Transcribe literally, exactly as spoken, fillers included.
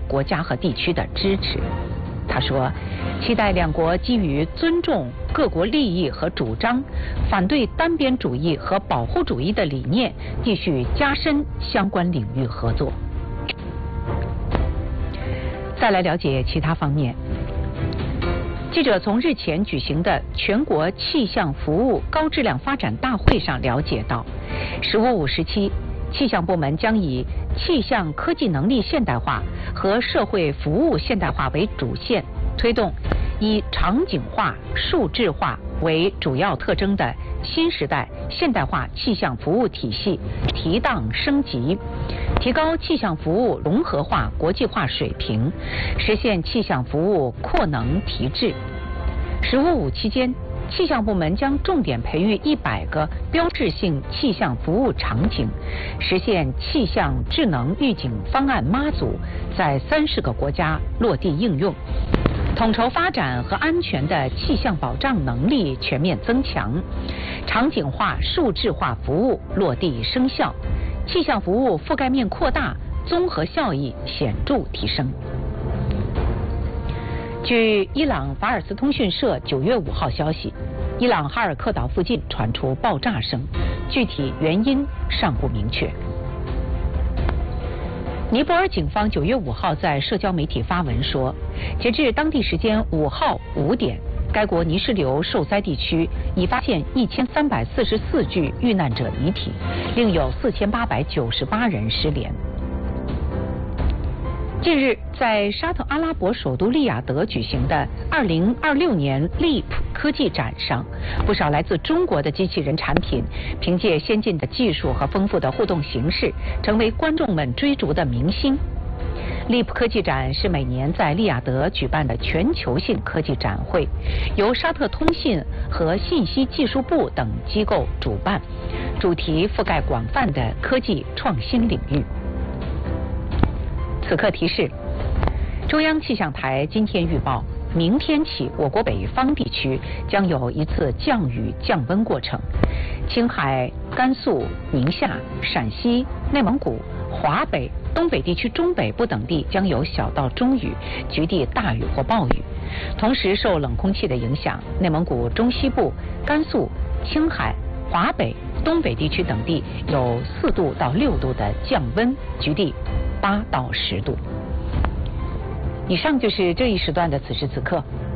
国家和地区的支持。他说，期待两国基于尊重各国利益和主张，反对单边主义和保护主义的理念，继续加深相关领域合作。再来了解其他方面。记者从日前举行的全国气象服务高质量发展大会上了解到，十五五时期，气象部门将以气象科技能力现代化和社会服务现代化为主线，推动以场景化、数字化为主要特征的新时代现代化气象服务体系提档升级，提高气象服务融合化、国际化水平，实现气象服务扩能提质。十五五期间，气象部门将重点培育一百个标志性气象服务场景，实现气象智能预警方案妈祖在三十个国家落地应用，统筹发展和安全的气象保障能力全面增强，场景化、数字化服务落地生效，气象服务覆盖面扩大，综合效益显著提升。据伊朗法尔斯通讯社九月五号消息，伊朗哈尔克岛附近传出爆炸声，具体原因尚不明确。尼泊尔警方九月五号在社交媒体发文说，截至当地时间五号五点，该国泥石流受灾地区已发现一千三百四十四具遇难者遗体，另有四千八百九十八人失联。近日，在沙特阿拉伯首都利雅得举行的二零二六年 Leap 科技展上，不少来自中国的机器人产品凭借先进的技术和丰富的互动形式，成为观众们追逐的明星。Leap 科技展是每年在利雅得举办的全球性科技展会，由沙特通信和信息技术部等机构主办，主题覆盖广泛的科技创新领域。此刻提示：中央气象台今天预报，明天起我国北方地区将有一次降雨降温过程，青海、甘肃、宁夏、陕西、内蒙古、华北、东北地区中北部等地将有小到中雨，局地大雨或暴雨。同时受冷空气的影响，内蒙古中西部、甘肃、青海、华北、东北地区等地有四度到六度的降温，局地八到十度。以上就是这一时段的此时此刻。